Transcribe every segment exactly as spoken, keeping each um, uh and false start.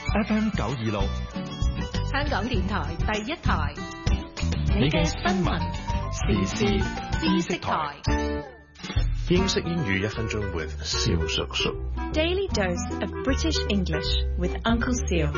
F M 九二六， 香港電台第一台， 你嘅新聞時事知識台。 英式英語一分鐘 with 蕭叔叔。 Daily dose of British English with Uncle Seal.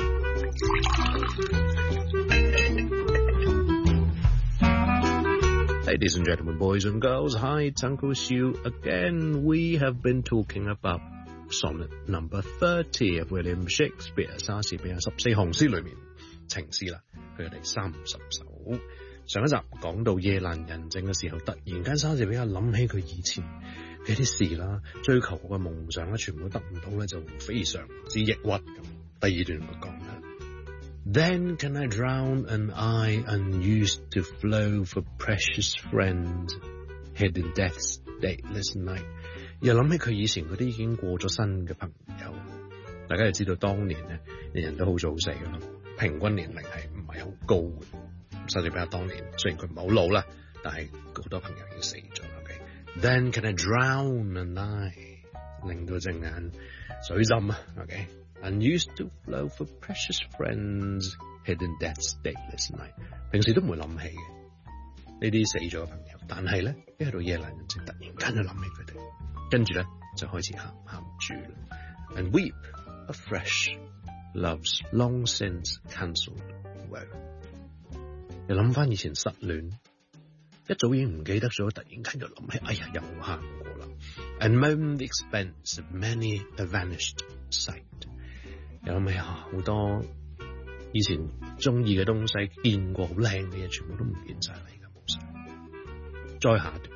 Ladies and gentlemen, boys and girls, hi, it's Uncle Seal again. We have been talking about sonnet number thirty of William Shakespeare, 莎士比亞十四行詩裏面情詩啦，佢係第三十首。上一集講到夜闌人靜嘅時候，突然間莎士比亞諗起佢以前嘅啲事啦，追求嘅夢想咧，全部得唔到咧，就非常之抑鬱咁。第二段佢講啦。Then can I drown an eye unused to flow for precious friends, hid in death's dateless night。 又諗起佢以前嗰啲已經過咗身嘅朋友，大家就知道當年咧，人人都好早死啦，平均年齡係唔係好高嘅。莎士比亞當年雖然佢唔係好老啦，但係好多朋友已經死咗。Okay? Then can I drown an eye， 令到隻眼水浸啊。Okay? Unused to flow for precious friends, hid in death's dateless night。 平時都唔會諗起嘅呢啲死咗嘅朋友，但係咧一去到夜闌人靜，突然間就諗起佢哋，跟住咧就開始喊喊住啦。And weep afresh, love's long since cancelled woe。 又諗翻以前失戀，一早已經唔記得咗，突然間又諗起，哎呀又喊過啦。And moan the expense of many a vanished sight。又諗起啊，好多以前中意嘅東西，見過好靚嘅嘢，全部都唔見晒啦，而家冇晒。再下段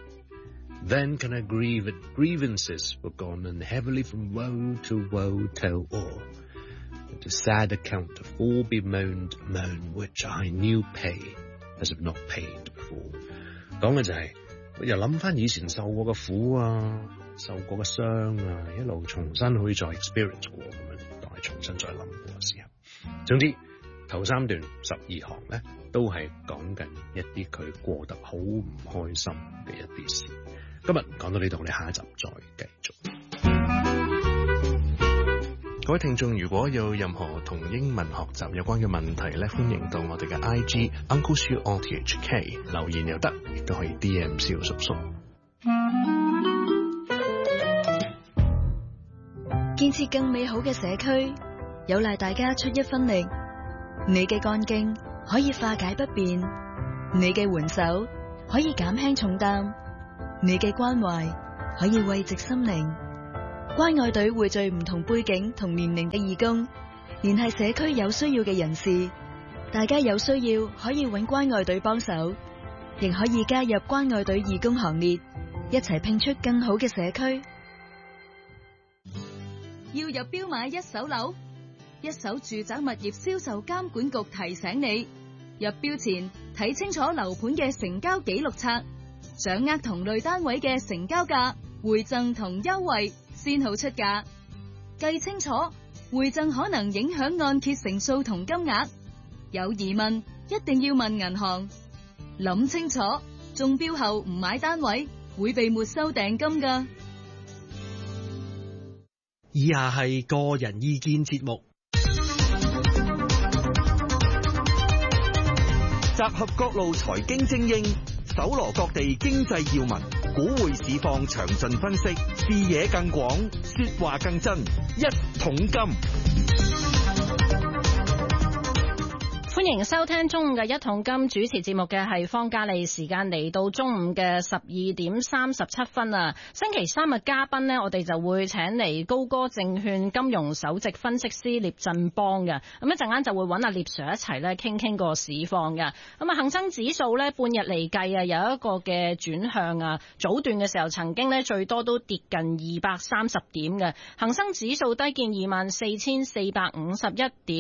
Then can I grieve at grievances were gone, and heavily from woe to woe tell all, and a sad account of all bemoaned moan which I knew pay as if not paid before。 講嘅就係、是、又諗翻以前受過嘅苦啊，受過嘅傷啊，一路重新可以再 experience 過咁樣，當係重新再諗過嘅時候。總之頭三段十二行咧，都係講緊一啲佢過得好唔開心嘅一啲事。今日講到呢度，我哋下一集再繼續。各位聽眾，如果有任何同英文學習有關嘅問題咧，歡迎到我哋嘅 I G Uncle Seal R T H K 留言又得，亦都可以 D M 蕭叔叔。 建設更美好嘅社區，有賴大家出一分力。你嘅幹勁可以化解不便，你嘅援手可以減輕重擔，你嘅關懷可以慰藉心靈。關愛隊匯聚唔同背景同年齡嘅義工，聯繫社區有需要嘅人士。大家有需要可以揾關愛隊幫手，亦可以加入關愛隊義工行列，一齊拼出更好嘅社區。 要入標買一手樓，一手住宅物業銷售監管局提醒你，入標前睇清楚樓盤嘅成交記錄冊，掌握同類單位嘅成交價、回贈同優惠，先好出價。計清楚回贈可能影響按揭成數同金額，有疑問一定要問銀行。諗清楚，中標後唔買單位會被沒收訂金㗎。 以下係個人意見節目，集合各路財經精英，搜羅各地經濟要聞，股匯市況詳盡分析，視野更廣，說話更真，一桶金。 歡迎收聽中午嘅一桶金，主持節目嘅係方嘉莉，時間嚟到中午嘅十二點三十七分啊！星期三嘅嘉賓呢，我哋就會請嚟高歌證券金融首席分析師聶振邦嘅，咁一陣間就會揾阿聶 Sir 一齊咧傾傾個市況嘅。咁啊，恒生指數呢，半日嚟計啊，有一個嘅轉向啊，早段嘅時候曾經呢，最多都跌近二百三十點嘅，恒生指數低見二萬四千四百五十一點。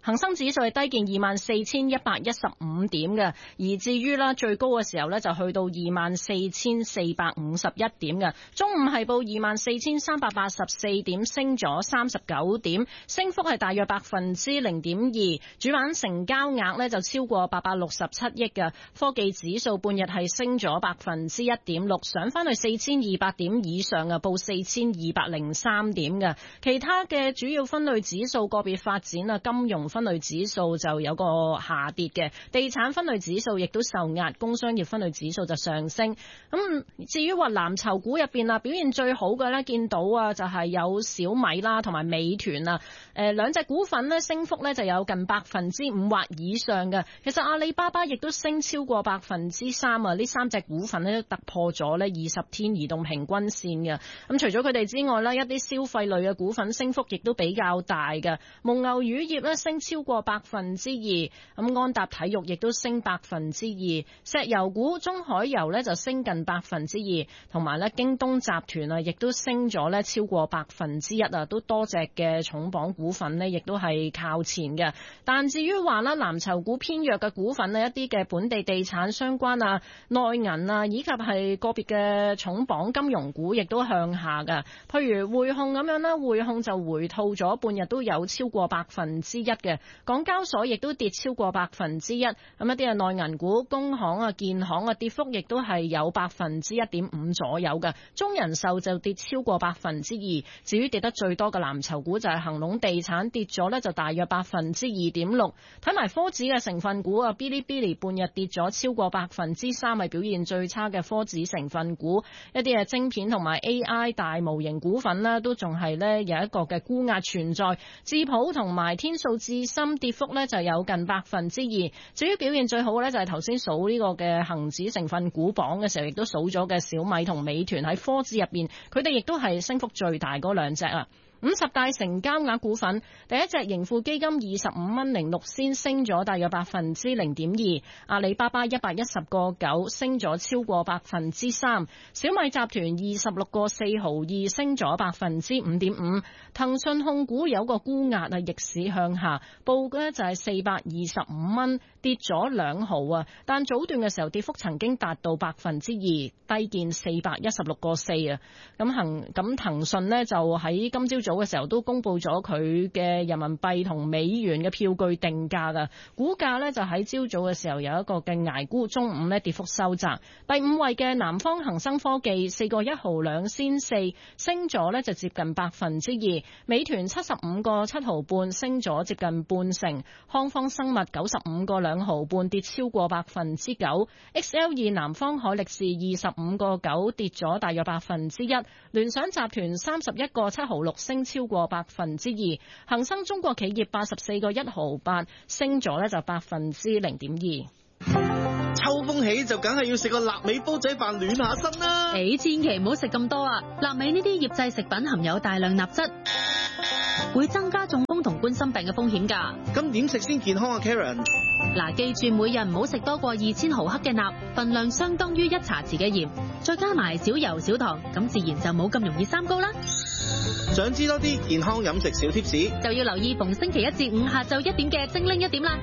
恒生指數係低見二萬四千一百一十五點嘅，而至於啦最高嘅時候呢，就去到二萬四千四百五十一點嘅。中午係報二萬四千三百八十四點，升咗三十九點，升幅係大約百分之零點二。主板成交額呢，就超過八百六十七億嘅。科技指數半日係升咗百分之一點六，上翻去四千二百點以上啊，報四千二百零三點嘅。其他嘅主要分類指數個別發展啊，金融分類指數就有個下跌嘅，地產分類指數亦都受壓，工商業分類指數就上升。咁至於話藍籌股入邊啊，表現最好嘅咧，見到啊就係有小米啦同埋美團啊，誒兩隻股份咧升幅咧就有近百分之五或以上嘅。其實阿里巴巴亦都升超過百分之三啊，呢三隻股份咧都突破咗咧二十天移動平均線嘅。咁除咗佢哋之外咧，一啲消費類嘅股份升幅亦都比較大嘅。蒙牛乳業咧升超過百分之二，咁安踏體育亦都升百分之二，石油股中海油咧就升近百分之二，同埋咧京東集團啊亦都升咗咧超過百分之一啊，都多隻嘅重磅股份呢亦都係靠前嘅。但至於話啦，藍籌股偏弱嘅股份呢，一啲嘅本地地產相關啊、內銀啊，以及係個別嘅重磅金融股，亦都向下嘅。譬如匯控咁樣啦，匯控就回吐咗半日都有超過百分之一嘅。港交所亦都跌超過百分之一。咁一啲嘅內銀股，工行啊、建行啊，跌幅亦都係有百分之一點五左右嘅。中人壽就跌超過百分之二。至於跌得最多嘅藍籌股就係恒隆地產，跌咗呢就大約百分之二點六。睇埋科指嘅成分股啊，嗶哩嗶哩半日跌咗超過百分之三，係表現最差嘅科指成分股。一啲嘅晶片同埋 A I 大模型股份呢，都仲係呢有一個嘅沽壓存在。智普同埋天數智深跌幅呢就有近百分之二。至於表現最好呢，就係頭先數呢個嘅恒指成分股榜嘅時候，亦都數咗嘅小米同美團喺科指入邊，佢哋亦都係升幅最大嗰兩隻啊。五十大成交額股份，第一隻盈富基金二十五蚊零六仙升咗大約百分之零點二，阿里巴巴一百一十個九升咗超過百分之三，小米集團二十六個四毫二升咗百分之五點五，騰訊控股有個沽壓啊，逆市向下，報嘅呢就係四百二十五蚊，跌咗兩毫啊，但早段嘅時候跌幅曾經達到百分之二，低見四百一十六個四啊，咁恒咁騰訊呢就喺今朝早嘅時候都公布咗佢嘅人民幣同美元嘅票據定價噶，股價呢就喺朝早嘅時候有一個嘅捱沽，中午呢跌幅收窄。第五位嘅南方恒生科技四個一毫兩仙四升咗呢就接近百分之二，美團七十五個七毫半升咗接近半成，康方生物九十五個兩毫半跌超過百分之九 ，X L 二南方海力士二十五個九跌咗大約百分之一，聯想集團三十一個七毫六升超過百分之二，恒生中國企業八十四個一毫八升咗呢就百分之零點二。 秋風起就梗係要食個臘味煲仔飯暖下身啦。 你千祈唔好食咁多啊！臘味呢啲醃製食品含有大量鈉質，會增加中風同冠心病嘅風險㗎。 咁點食先健康啊 Karen？ 嗱，記住每日唔好食多過二千毫克嘅鈉，份量相當於一茶匙嘅鹽，再加埋少油少糖，咁自然就冇咁容易三高啦。 想知多啲健康飲食小貼士， 就要留意逢星期一至五下晝一點嘅精靈一點啦。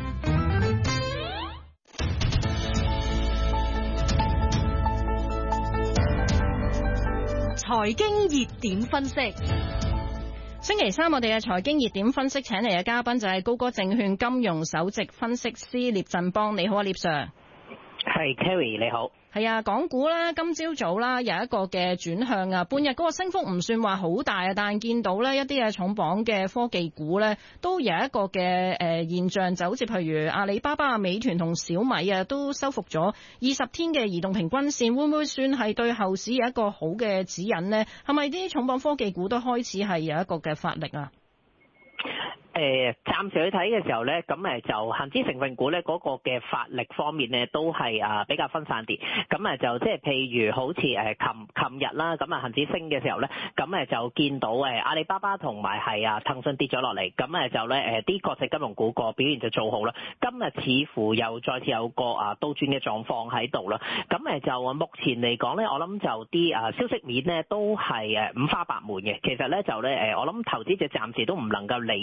財經熱點分析， 星期三我哋嘅財經熱點分析請嚟嘅嘉賓就係高歌證券金融首席分析師聶振邦。你好啊，聶 Sir。 係 Kerry 你好。 係啊，港股啦，今朝早啦有一個嘅轉向啊，半日嗰個升幅唔算話好大啊，但係見到呢一啲嘅重磅嘅科技股呢，都有一個嘅誒現象，就好似譬如阿里巴巴啊、美團同小米啊，都收復咗二十天嘅移動平均線，會唔會算係對後市有一個好嘅指引呢？係咪啲重磅科技股都開始係有一個嘅發力啊？ 誒，暫時去睇嘅時候咧，咁誒就恆指成分股咧嗰個嘅發力方面咧，都係啊比較分散啲。咁誒就即係譬如好似誒琴琴日啦，咁啊恆指升嘅時候咧，咁誒就見到誒阿里巴巴同埋係啊騰訊跌咗落嚟，咁誒就咧誒啲國際金融股個表現就做好啦。今日似乎又再次有個啊倒轉嘅狀況喺度啦。咁誒就目前嚟講咧，我諗就啲啊消息面咧都係誒五花八門嘅。其實咧就咧誒，我諗投資者暫時都唔能夠理順咧。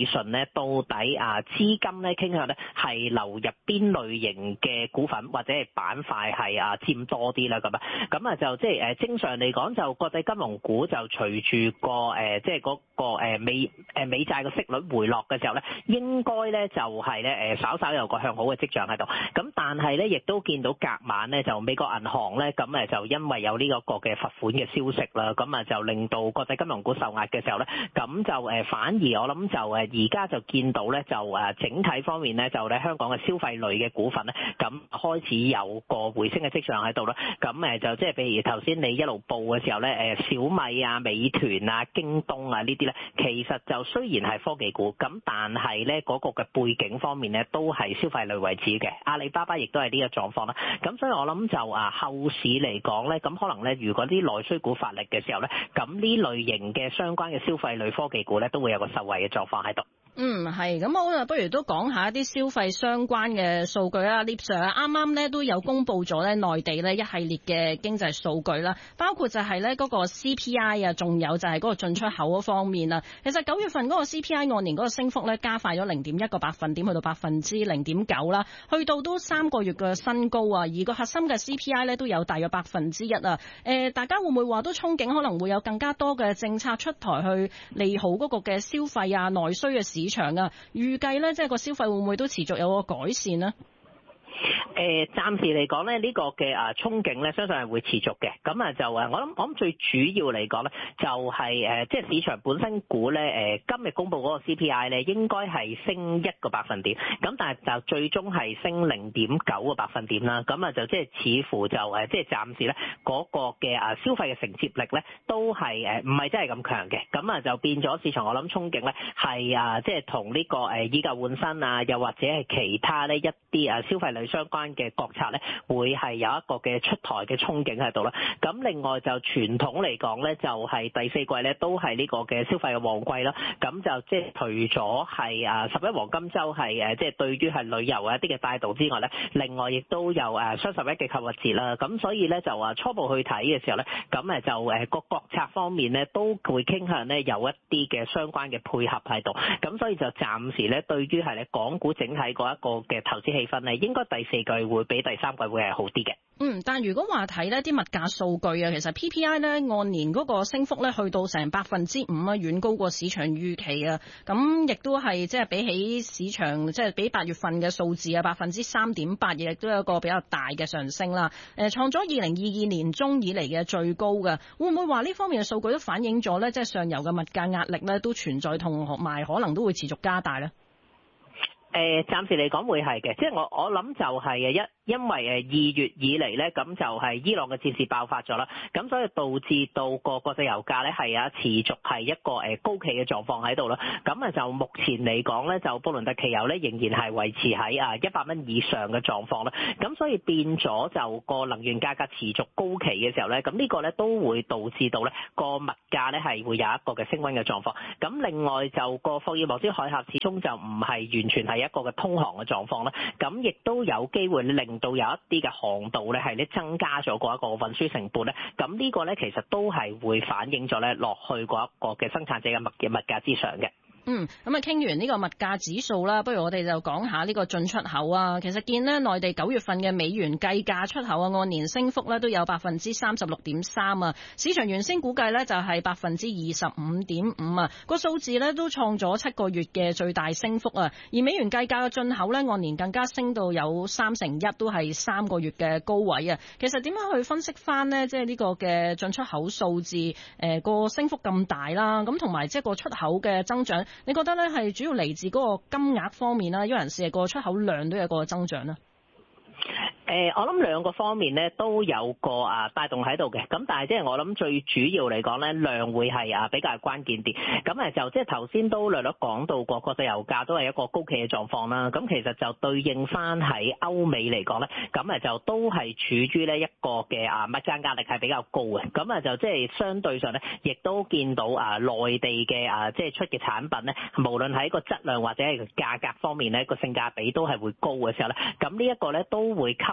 咧，到底啊資金咧傾向咧係流入邊類型嘅股份或者係板塊係啊佔多啲啦咁啊，咁啊就即係誒正常嚟講就國際金融股就隨住個誒即係嗰個誒美誒美債嘅息率回落嘅時候咧，應該咧就係咧誒稍稍有個向好嘅跡象喺度。咁但係咧亦都見到隔晚咧就美國銀行咧咁誒就因為有呢一個嘅罰款嘅消息啦，咁啊就令到國際金融股受壓嘅時候咧，咁就誒反而我諗就誒而家就見到咧就誒整體方面咧就咧香港嘅消費類嘅股份咧咁開始有個回升嘅跡象喺度啦。咁誒就即係譬如頭先你一路報嘅時候咧誒小米啊、美團啊、京東啊呢啲咧，其實就雖然係科技股，咁但係咧嗰個嘅背景方面咧都係消費類為主嘅。阿里巴巴亦都係呢個狀況啦。咁所以我諗就啊後市嚟講咧，咁可能咧如果啲內需股發力嘅時候咧，咁呢類型嘅相關嘅消費類科技股咧都會有個受惠嘅狀況喺度。 嗯，係咁好啦，不如都講下一啲消費相關嘅數據啦。聶 Sir 啱啱咧都有公布咗咧內地咧一系列嘅經濟數據啦，包括就係咧嗰個 C P I 啊，仲有就係嗰個進出口嗰方面啊。其實九月份嗰個 C P I 按年嗰個升幅咧加快咗零點一個百分點，去到百分之零點九啦，去到都三個月嘅新高啊。而個核心嘅 C P I 咧都有大約百分之一啊。誒，大家會唔會話都憧憬可能會有更加多嘅政策出台去利好嗰個嘅消費啊、內需嘅市場啊？預計咧，即係個消費會唔會都持續有個改善呢？ 誒暫時嚟講咧，呢個嘅啊憧憬咧，相信係會持續嘅。咁啊就誒，我諗我諗最主要嚟講咧，就係誒即係市場本身估咧誒今日公布嗰個 C P I 咧，應該係升一個百分點。咁但係就最終係升零點九個百分點啦。咁啊就即係似乎就誒即係暫時咧嗰個嘅啊消費嘅承接力咧，都係誒唔係真係咁強嘅。咁啊就變咗市場我諗憧憬咧係啊即係同呢個誒以舊換新啊，又或者係其他呢一啲啊消費類相關嘅國策咧，會係有一個嘅出台嘅憧憬喺度啦。咁另外就傳統嚟講咧，就係第四季咧都係呢個嘅消費嘅旺季啦。咁就即係除咗係啊十一黃金週係誒即係對於係旅遊啊一啲嘅帶動之外咧，另外亦都有誒雙十一嘅購物節啦。咁所以咧就話初步去睇嘅時候咧，咁誒就誒個國策方面咧都會傾向咧有一啲嘅相關嘅配合喺度。咁所以就暫時咧對於係咧港股整體嗰一個嘅投資氣氛咧，應該第四季會比第三季會係好啲嘅。 嗯，但如果話睇呢啲物價數據啊，其實 P P I 咧按年嗰個升幅咧去到成百分之五啊，遠高過市場預期啊。咁亦都係即係比起市場即係比八月份嘅數字啊，百分之三點八，亦都有一個比較大嘅上升啦。誒，創咗二零二二年中以嚟嘅最高嘅，會唔會話呢方面嘅數據都反映咗咧，即係上游嘅物價壓力咧都存在，同埋可能都會持續加大咧？ 誒，暫時嚟講會係嘅，即係我我諗就係誒一。因為誒二月以嚟咧，咁就係伊朗嘅戰事爆發咗啦，咁所以導致到個國際油價咧係啊持續係一個誒高企嘅狀況喺度啦。咁啊就目前嚟講咧，就布倫特期油咧仍然係維持喺啊一百蚊以上嘅狀況啦。咁所以變咗就個能源價格持續高企嘅時候咧，咁呢個咧都會導致到咧個物價咧係會有一個嘅升溫嘅狀況。咁另外就個霍爾莫茲海峽始終就唔係完全係一個嘅通航嘅狀況啦。咁亦都有機會令到有一啲嘅航道咧係咧增加咗嗰一個運輸成本咧，咁呢個咧其實都係會反映咗咧落去嗰一個嘅生產者嘅物嘅物價之上嘅。 嗯，咁啊，傾完呢個物價指數啦，不如我哋就講下呢個進出口啊。其實見呢內地九月份嘅美元計價出口啊，按年升幅咧都有百分之三十六點三啊。市場原先估計咧就係百分之二十五點五啊，個數字咧都創咗七個月嘅最大升幅啊。而美元計價嘅進口咧按年更加升到有三成一，都係三個月嘅高位啊。其實點樣去分析翻呢？即係呢個嘅進出口數字誒個升幅咁大啦，咁同埋即係個出口嘅增長。你覺得咧係主要嚟自嗰個金額方面啦，有人試係個出口量都有個增長啦。 誒、呃，我諗兩個方面咧都有個啊帶動喺度嘅，咁但係即係我諗最主要嚟講咧，量會係啊比較關鍵啲。咁誒就即係頭先都略略講到過國際油價都係一個高企嘅狀況啦。咁其實就對應翻喺歐美嚟講咧，咁誒就都係處於呢一個嘅啊物價壓力係比較高嘅。咁啊就即係相對上咧，亦都見到啊內地嘅啊即係出嘅產品咧，無論喺個質量或者係價格方面咧，個性價比都係會高嘅時候咧，咁呢一個咧都會吸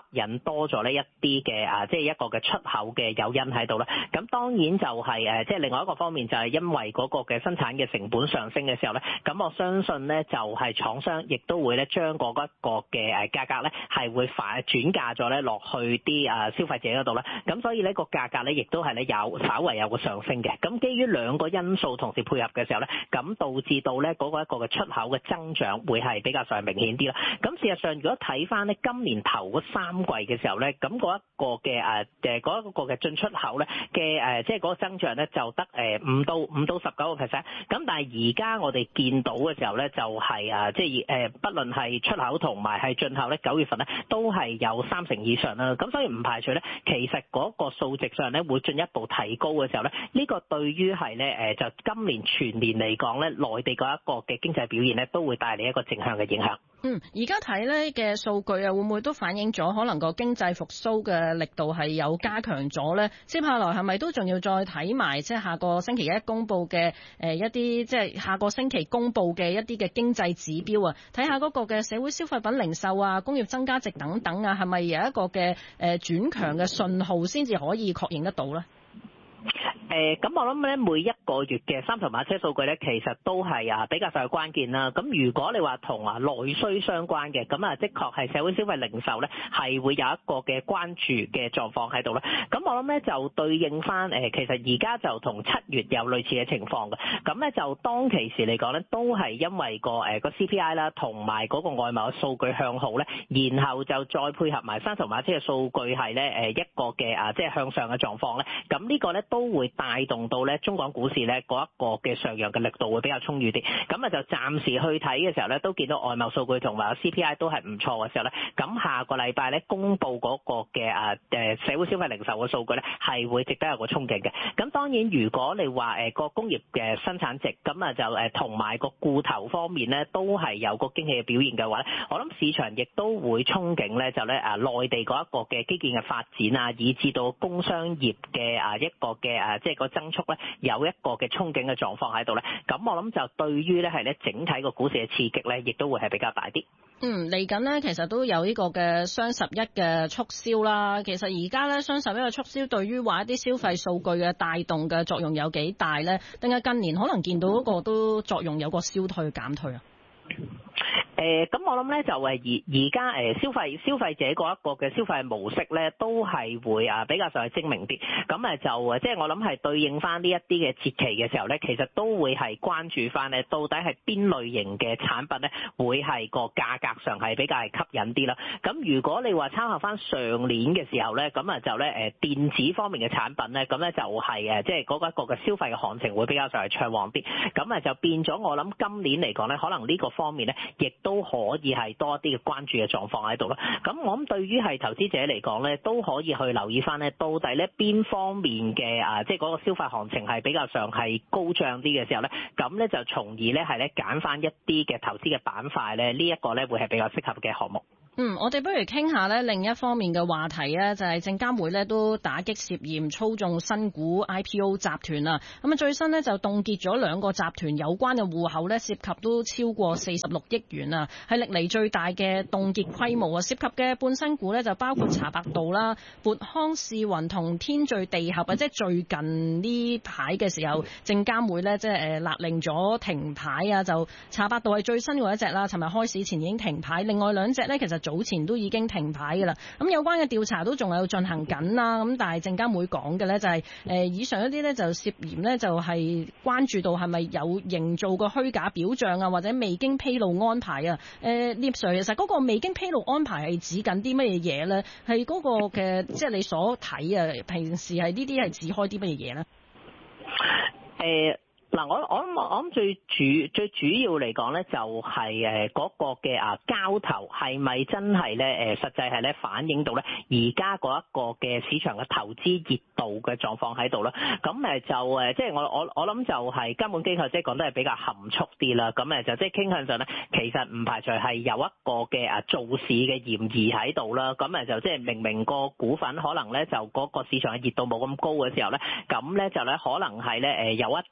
引多咗呢一啲嘅啊，即係一個嘅出口嘅誘因喺度啦。咁當然就係誒，即係另外一個方面就係因為嗰個嘅生產嘅成本上升嘅時候咧，咁我相信咧就係廠商亦都會咧將嗰一個嘅誒價格咧係會反轉嫁咗咧落去啲啊消費者嗰度啦。咁所以呢個價格咧亦都係咧有稍為有個上升嘅。咁基於兩個因素同時配合嘅時候咧，咁導致到咧嗰個一個嘅出口嘅增長會係比較上明顯啲啦。咁事實上如果睇翻咧今年頭嗰三季嘅時候咧，咁嗰一個嘅誒誒嗰一個嘅進出口咧嘅誒即係嗰個增長咧就得誒五到五到十九個 percent。咁但係而家我哋見到嘅時候咧就係啊即係誒不論係出口同埋係進口咧九月份咧都係有三成以上啦。咁所以唔排除咧其實嗰個數值上咧會進一步提高嘅時候咧，呢個對於係咧誒就今年全年嚟講咧內地嗰一個嘅經濟表現咧都會帶嚟一個正向嘅影響。 嗯，而家睇咧嘅數據啊，會唔會都反映咗可能個經濟復甦嘅力度係有加強咗咧？接下來係咪都仲要再睇埋即係下個星期一公佈嘅誒一啲即係下個星期公佈嘅一啲嘅經濟指標啊？睇下嗰個嘅社會消費品零售啊、工業增加值等等啊，係咪有一個嘅誒轉強嘅信號先至可以確認得到咧？ 誒咁我諗咧每一個月嘅三頭馬車數據咧，其實都係啊比較上係關鍵啦。咁如果你話同啊內需相關嘅，咁啊的確係社會消費零售咧係會有一個嘅關注嘅狀況喺度啦。咁我諗咧就對應翻誒，其實而家就同七月有類似嘅情況嘅。咁咧就當其時嚟講咧，都係因為個誒個 C P I 啦，同埋嗰個外貿嘅數據向好咧，然後就再配合埋三頭馬車嘅數據係咧誒一個嘅啊即係向上嘅狀況咧。咁呢個咧都會帶動到咧中港股市咧嗰一個嘅上揚嘅力度會比較充裕啲，咁啊就暫時去睇嘅時候咧，都見到外貿數據同埋 C P I 都係唔錯嘅時候咧，咁下個禮拜咧公佈嗰個嘅啊誒社會消費零售嘅數據咧係會值得有個憧憬嘅。咁當然如果你話誒個工業嘅生產值咁啊就誒同埋個固投方面咧都係有個驚喜嘅表現嘅話咧，我諗市場亦都會憧憬咧就咧啊內地嗰一個嘅基建嘅發展啊，以至到工商業嘅啊一個嘅啊即係個增速咧有一個嘅憧憬嘅狀況喺度咧，咁我諗就對於咧係咧整體個股市嘅刺激咧，亦都會係比較大啲。 嗯，嚟緊呢，其實都有呢個嘅雙十一嘅促銷啦。其實而家咧雙十一嘅促銷對於話一啲消費數據嘅帶動嘅作用有幾大咧？定係近年可能見到嗰個都作用有個消退減退啊？ 誒咁、呃、我諗咧就誒而而家誒消費消費者嗰一個嘅消費模式咧都係會啊比較上係精明啲，咁誒就誒即係我諗係對應翻呢一啲嘅節期嘅時候咧，其實都會係關注翻咧到底係邊類型嘅產品咧會係個價格上係比較係吸引啲啦。咁如果你話參考翻上年嘅時候咧，咁啊就咧誒電子方面嘅產品咧，咁咧就係誒即係嗰一個嘅消費嘅行情會比較上係暢旺啲，咁啊就變咗我諗今年嚟講咧，可能呢個方面咧亦都可以係多啲嘅關注嘅狀況喺度咯。咁我諗對於係投資者嚟講咧，都可以去留意翻咧，到底咧邊方面嘅啊，即係嗰個消費行情係比較上係高漲啲嘅時候咧，咁咧就從而咧係咧揀翻一啲嘅投資嘅板塊咧，呢一個咧會係比較適合嘅項目。 嗯，我哋不如傾下咧另一方面嘅話題啊，就係證監會咧都打擊涉嫌操縱新股 I P O 集團啊。咁啊最新咧就凍結咗兩個集團有關嘅戶口咧，涉及都超過四十六億元啊，係歷嚟最大嘅凍結規模啊。涉及嘅半新股咧就包括茶百道啦、撥康視雲同天序地合啊。即係最近呢排嘅時候，證監會咧即係誒勒令咗停牌啊。就茶百道係最新嗰一隻啦，尋日開市前已經停牌。另外兩隻咧其實早前都已經停牌㗎啦，咁有關嘅調查都仲有進行緊啦。咁但係證監會講嘅咧就係誒以上一啲咧就涉嫌咧就係關注到係咪有營造個虛假表象啊，或者未經披露安排啊。誒聶 Sir， 其實嗰個未經披露安排係指緊啲乜嘢嘢咧？係嗰個嘅即係你所睇啊，平時係呢啲係指開啲乜嘢嘢咧？ 誒。嗱，我我諗我諗最主最主要嚟講咧，就係誒嗰個嘅啊交投係咪真係咧誒實際係咧反映到咧而家嗰一個嘅市場嘅投資熱度嘅狀況喺度啦。咁誒就誒即係我我我諗就係監管機構即係講得係比較含蓄啲啦。咁誒就即係傾向上咧，其實唔排除係有一個嘅啊造市嘅嫌疑喺度啦。咁誒就即係明明個股份可能咧就嗰個市場嘅熱度冇咁高嘅時候咧，咁咧就咧可能係咧誒有一啲嘅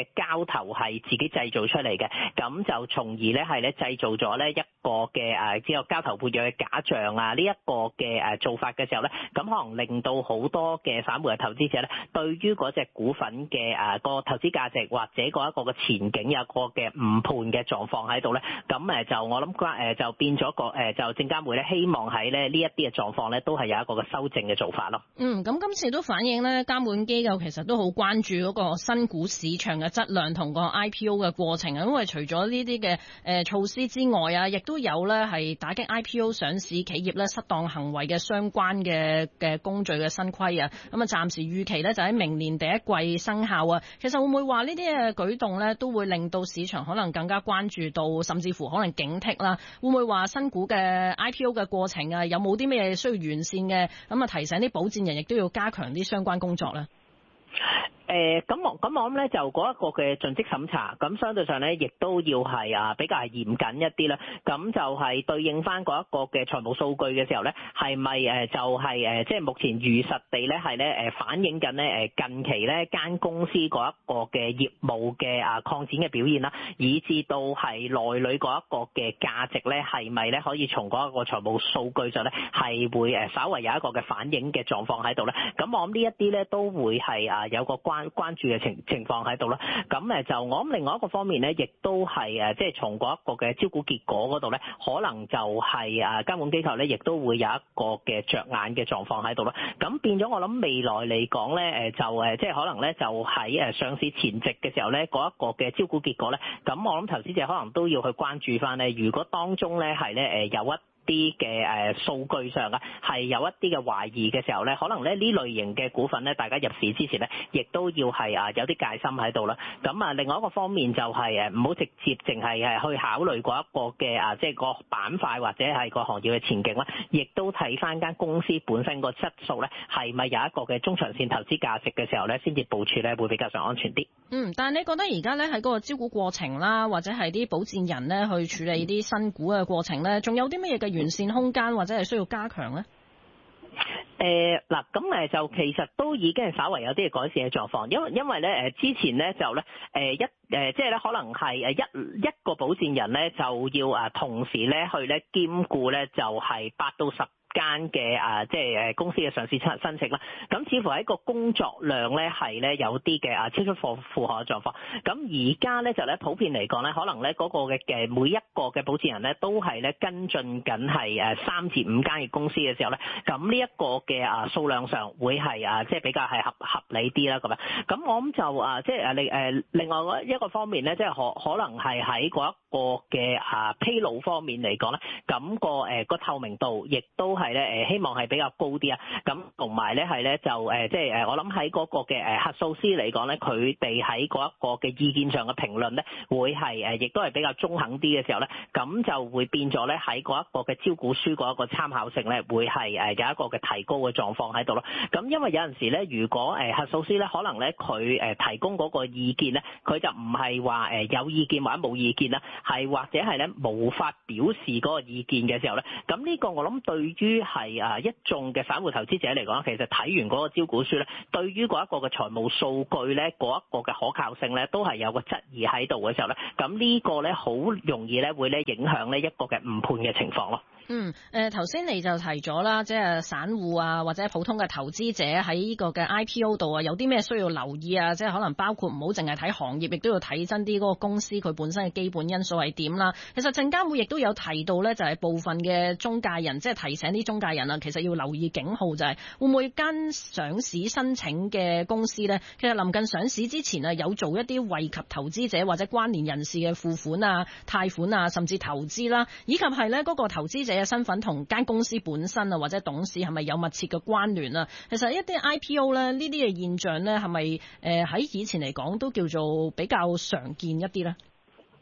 交投係自己製造出嚟嘅，咁就從而咧係咧製造咗咧一個嘅誒只有交投活躍嘅假象啊呢一個嘅誒做法嘅時候咧，咁可能令到好多嘅散戶嘅投資者咧對於嗰隻股份嘅誒個投資價值或者嗰一個嘅前景有個嘅誤判嘅狀況喺度咧，咁誒就我諗關誒就變咗個誒就證監會咧希望喺咧呢一啲嘅狀況咧都係有一個嘅修正嘅做法咯。 嗯，咁今次都反映咧監管機構其實都好關注嗰個新股市場嘅質量同個 I P O 嘅過程啊，因為除咗呢啲嘅誒措施之外啊，亦都有咧係打擊 I P O 上市企業咧失當行為嘅相關嘅嘅工序嘅新規啊，咁啊暫時預期咧就喺明年第一季生效啊。其實會唔會話呢啲嘅舉動咧都會令到市場可能更加關注到，甚至乎可能警惕啦？會唔會話新股嘅 I P O 嘅過程啊，有冇啲咩需要完善嘅？咁啊提醒啲保薦人亦都要加強啲相關工作咧。 誒咁我咁我諗咧就嗰一個嘅盡職審查，咁相對上咧亦都要係啊比較係嚴謹一啲啦。咁就係對應翻嗰一個嘅財務數據嘅時候咧，係咪誒就係誒即係目前如實地咧係咧誒反映緊咧誒近期咧間公司嗰一個嘅業務嘅啊擴展嘅表現啦，以至到係內裏嗰一個嘅價值咧係咪咧可以從嗰一個財務數據上咧係會誒稍為有一個嘅反映嘅狀況喺度咧？咁我諗呢一啲咧都會係啊有個關關注嘅情情況喺度啦，咁誒就我諗另外一個方面咧，亦都係誒即係從嗰一個嘅招股結果嗰度咧，可能就係誒監管機構咧，亦都會有一個嘅着眼嘅狀況喺度啦。咁變咗我諗未來嚟講咧，誒就誒即係可能咧就喺誒上市前夕嘅時候咧，嗰一個嘅招股結果咧，咁我諗投資者可能都要去關注翻咧，如果當中咧係咧誒有一啲嘅誒數據上啊，係有一啲嘅懷疑嘅時候咧，可能咧呢類型嘅股份咧，大家入市之前咧，亦都要係啊有啲戒心喺度啦。咁啊，另外一個方面就係誒唔好直接淨係誒去考慮嗰一個嘅啊，即係個板塊或者係個行業嘅前景啦，亦都睇翻間公司本身個質素咧，係咪有一個嘅中長線投資價值嘅時候咧，先至部署咧會比較上安全啲。 嗯，但係你覺得而家咧喺嗰個招股過程啦，或者係啲保薦人咧去處理啲新股嘅過程咧，仲有啲乜嘢嘅完善空間或者係需要加強咧？ 誒嗱，咁誒就其實都已經係稍為有啲嘅改善嘅狀況，因為因為咧誒之前咧就咧誒一誒即係咧可能係誒一一個保薦人咧就要啊同時咧去咧兼顧咧就係八到十間嘅啊，即係誒公司嘅上市申請啦，咁似乎喺個工作量咧係咧有啲嘅啊超出負負荷嘅狀況。咁而家咧就咧普遍嚟講咧，可能咧嗰個嘅嘅每一個嘅保薦人咧都係咧跟進緊係誒三至五間嘅公司嘅時候咧，咁呢一個嘅啊數量上會係啊即係比較係合合理啲啦咁樣。咁我諗就啊即係誒另誒另外一個方面咧，即係可可能係喺嗰一個嘅啊披露方面嚟講咧，咁個誒個透明度亦都係咧誒希望係比較高啲啊，咁同埋咧係咧就誒即係誒我諗喺嗰個嘅誒核數師嚟講咧，佢哋喺嗰一個嘅意見上嘅評論咧，會係誒亦都係比較中肯啲嘅時候咧，咁就會變咗咧喺嗰一個嘅招股書嗰一個參考性咧，會係誒有一個嘅提高嘅狀況喺度咯。咁因為有陣時咧，如果誒核數師咧可能咧佢誒提供嗰個意見咧，佢就唔係話誒有意見或者冇意見啦，係或者係咧無法表示嗰個意見嘅時候咧，咁呢個我諗對於係啊一眾嘅散戶投資者嚟講，其實睇完嗰個招股書咧，對於嗰一個嘅財務數據咧，嗰一個嘅可靠性咧，都係有個質疑喺度嘅時候咧，咁呢個咧好容易咧會咧影響呢一個嘅誤判嘅情況咯。 嗯，誒頭先你就提咗啦，即係散戶啊或者普通嘅投資者喺呢個嘅 I P O 度啊，有啲咩需要留意啊？即係可能包括唔好淨係睇行業，亦都要睇真啲嗰個公司佢本身嘅基本因素係點啦。其實證監會亦都有提到咧，就係部分嘅中介人，即係提醒啲中介人啊，其實要留意警號，就係會唔會間上市申請嘅公司咧，其實臨近上市之前啊，有做一啲惠及投資者或者關聯人士嘅付款啊、貸款啊，甚至投資啦，以及係咧嗰個投資者嘅身份同間公司本身啊或者董事係咪有密切嘅關聯啊？其實一啲 I P O 咧呢啲嘅現象咧係咪誒喺以前嚟講都叫做比較常見一啲咧？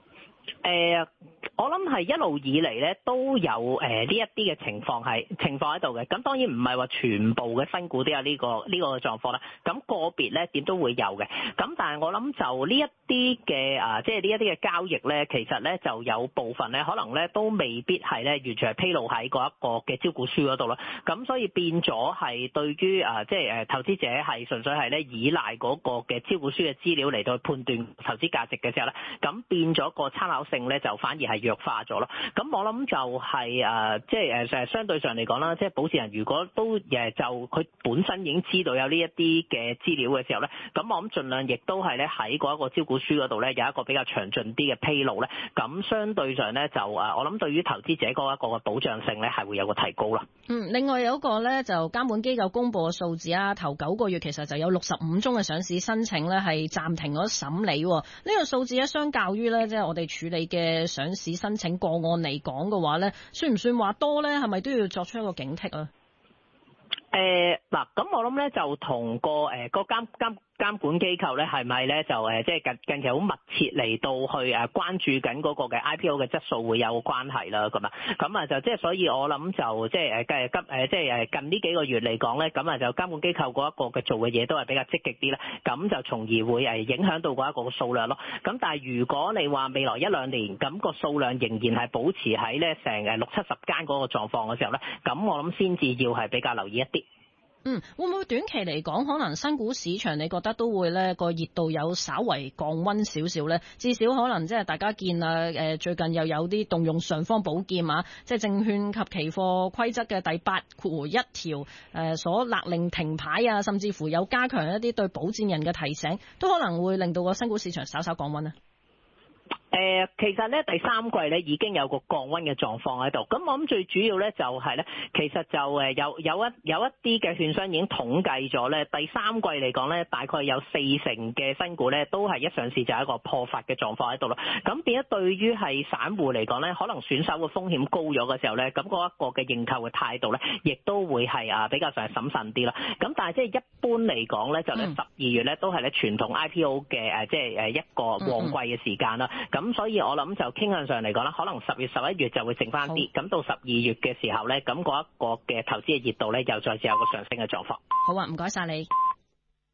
誒，我諗係一路以嚟咧都有誒呢一啲嘅情況係情況喺度嘅。咁當然唔係話全部嘅新股都有呢個呢個狀況啦。咁個別咧點都會有嘅。咁但係我諗就呢一啲嘅啊，即係呢一啲嘅交易咧，其實咧就有部分咧可能咧都未必係咧完全係披露喺嗰一個嘅招股書嗰度啦。咁所以變咗係對於啊即係誒投資者係純粹係咧依賴嗰個嘅招股書嘅資料嚟到判斷投資價值嘅時候咧，咁變咗個參考性咧就反而係弱化咗咯。咁我諗就係誒即係誒相對上嚟講啦，即係保薦人如果都誒就佢本身已經知道有呢一啲嘅資料嘅時候咧，咁我諗盡量亦都係咧喺嗰一個招股書嗰度咧有一個比較詳盡啲嘅披露咧，咁相對上咧就誒我諗對於投資者嗰一個嘅保障性咧係會有個提高啦。 嗯，另外有一個咧就監管機構公布嘅數字啊，頭九個月其實就有六十五宗嘅上市申請咧係暫停咗審理。呢、這個數字咧相較於咧即係我哋處理嘅上市申請個案嚟講嘅話咧，算唔算話多咧？係咪都要作出一個警惕啊？ 誒嗱，咁我諗咧就同個誒個監監監管機構咧係咪咧就誒即係近近期好密切嚟到去誒關注緊嗰個嘅 I P O 嘅質素會有關係啦，咁啊，咁啊就即係所以我諗就即係誒今今誒即係誒近呢幾個月嚟講咧，咁啊就監管機構嗰一個嘅做嘅嘢都係比較積極啲啦，咁就從而會誒影響到嗰一個嘅數量咯。咁但係如果你話未來一兩年咁個數量仍然係保持喺咧成誒六七十間嗰個狀況嘅時候咧，咁我諗先至要係比較留意一啲。 嗯，會唔會短期嚟講，可能新股市場你覺得都會咧個熱度有稍為降溫少少咧？至少可能即係大家見啊，誒最近又有啲動用尚方寶劍啊，即係證券及期貨規則嘅第八括一條誒所勒令停牌啊，甚至乎有加強一啲對保薦人嘅提醒，都可能會令到個新股市場稍稍降溫啊。 誒，其實咧第三季咧已經有個降溫嘅狀況喺度，咁我諗最主要咧就係咧，其實就誒有有一有一啲嘅券商已經統計咗咧，第三季嚟講咧，大概有四成嘅新股咧都係一上市就係一個破發嘅狀況喺度咯。咁變咗對於係散戶嚟講咧，可能選手嘅風險高咗嘅時候咧，咁嗰一個嘅認購嘅態度咧，亦都會係啊比較上係審慎啲啦。咁但係即係一般嚟講咧，就咧十二月咧都係咧傳統 I P O 嘅誒即係誒一個旺季嘅時間啦。咁所以我諗就傾向上嚟講啦，可能十月十一月就會剩翻啲，咁到十二月嘅時候咧，咁嗰一個嘅投資嘅熱度咧，又再次有個上升嘅狀況。 好啊，唔該晒你。